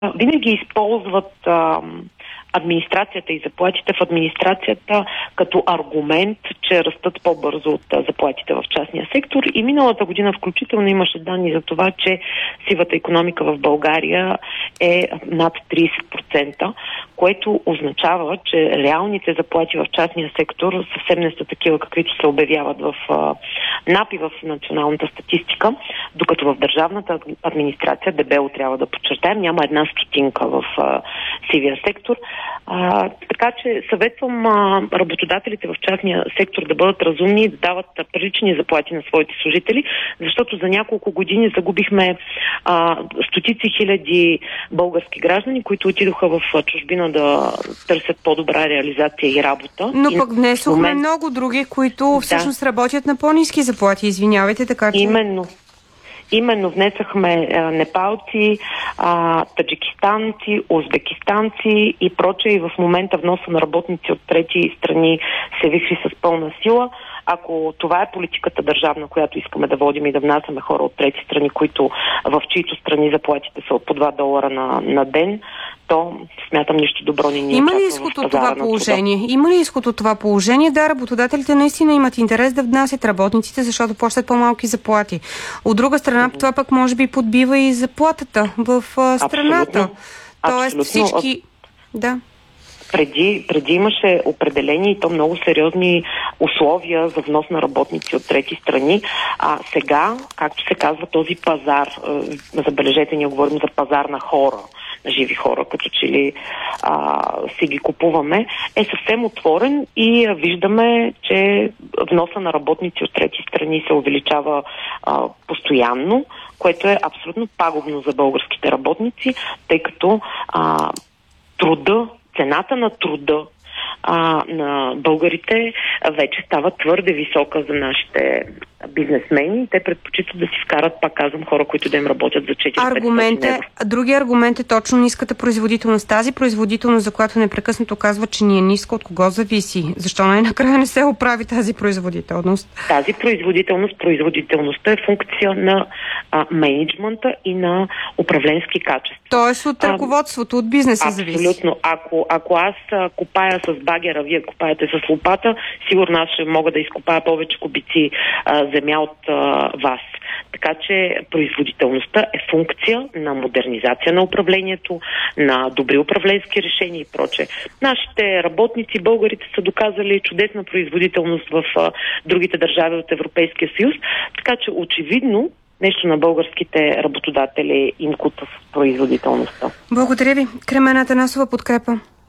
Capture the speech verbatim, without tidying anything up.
винаги използват а, администрацията и заплатите в администрацията като аргумент, че растат по-бързо от а, заплатите в частния сектор. И миналата година включително имаше данни за това, че сивата икономика в България е над трийсет процента, което означава, че реалните заплати в частния сектор съвсем не са такива, каквито се обявяват в а, НАП и в националната статистика, докато в държавната администрация, дебело трябва да подчертаем, няма една стотинка в а, сивия сектор. А, така че съветвам а, работодателите в частния сектор да бъдат разумни и да дават прилични заплати на своите служители, защото за няколко години загубихме а, стотици хиляди български граждани, които отидоха в чужбина да търсят по-добра реализация и работа. Но и пък внесохме момент... много други, които всъщност да. работят на по-ниски заплати. Извинявайте, така че... Именно. Именно внесахме а, непалци, а, таджикистанци, узбекистанци и прочее. И в момента вноса на работници от трети страни се вихри с пълна сила. Ако това е политиката държавна, която искаме да водим и да внасяме хора от трети страни, които в чието страни заплатите са по два долара на, на ден, то смятам нищо добро не ни Има ли изход от това положение? Има ли изход от това положение? Да, работодателите наистина имат интерес да внасят работниците, защото плащат по-малки заплати. От друга страна, mm-hmm. това пък може би подбива и заплатата в а, страната. Абсолютно. Тоест Абсолютно. всички... Да. Преди, преди имаше определени и то много сериозни условия за внос на работници от трети страни. А сега, както се казва, този пазар, забележете, ние говорим за пазар на хора, на живи хора, като че ли а, си ги купуваме, е съвсем отворен и а, виждаме, че вноса на работници от трети страни се увеличава а, постоянно, което е абсолютно пагубно за българските работници, тъй като а, труда, цената на труда а, на българите вече става твърде висока за нашите бизнесмени. Те предпочитат да си вкарат, пак казвам, хора, които да им работят за четири-пет евро. Други аргумент е точно ниската производителност. Тази производителност, за която непрекъснато казва, че ни е ниска, от кого зависи? Защо най-накрая не се оправи тази производителност? Тази производителност, производителността е функция на а, мениджмънта и на управленски качества. Тоест от ръководството, от бизнеса абсолютно. зависи. Абсолютно. Ако, ако аз а, копая с багера, вие копаете с лопата, сигурно аз ще мога да изкопая повече кубици а, земя от а, вас. Така че производителността е функция на модернизация на управлението, на добри управленски решения и прочее. Нашите работници, българите, са доказали чудесна производителност в а, другите държави от Европейския съюз, така че очевидно нещо на българските работодатели им кута с производителността. Благодаря ви. Кремен Атанасова, Подкрепа.